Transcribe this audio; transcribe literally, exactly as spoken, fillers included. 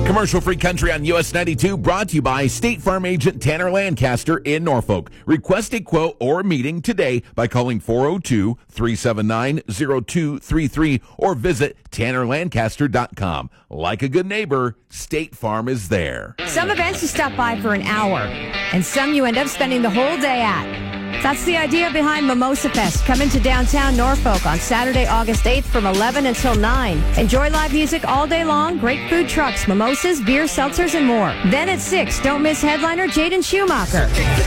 Commercial-free country on U S ninety-two, brought to you by State Farm agent Tanner Lancaster in Norfolk. Request a quote or a meeting today by calling four oh two, three seven nine, oh two three three or visit tanner lancaster dot com. Like a good neighbor, State Farm is there. Some events you stop by for an hour, and some you end up spending the whole day at. That's the idea behind Mimosa Fest, coming to downtown Norfolk on Saturday, August eighth from eleven until nine. Enjoy live music all day long, great food trucks, mimosas, beer, seltzers, and more. Then at six, don't miss headliner Jaden Schumacher.